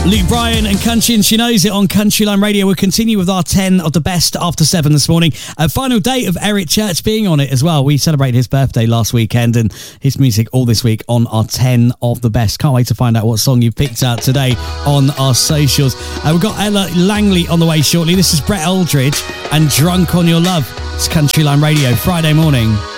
Luke Bryan and Country and She Knows It on Countryline Radio. We'll continue with our 10 of the best after 7 this morning. A final date of Eric Church being on it as well. We celebrated his birthday last weekend and his music all this week on our 10 of the best. Can't wait to find out what song you've picked out today on our socials. We've got Ella Langley on the way shortly. This is Brett Aldridge and Drunk on Your Love. It's Countryline Radio, Friday morning.